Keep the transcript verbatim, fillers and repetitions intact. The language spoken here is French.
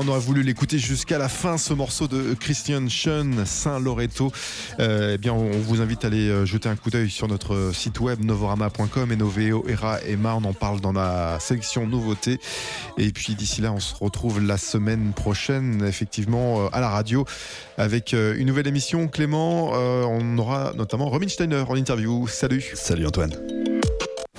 on aurait voulu l'écouter jusqu'à la fin, ce morceau de Christian Sean, Saint-Loreto. Euh, eh bien, on vous invite à aller jeter un coup d'œil sur notre site web novorama point com et Noveo, Era, Emma. On en parle dans la sélection nouveautés. Et puis d'ici là, on se retrouve la semaine prochaine, effectivement, à la radio, avec une nouvelle émission. Clément, euh, on aura notamment Romy Steiner en interview. Salut. Salut Antoine.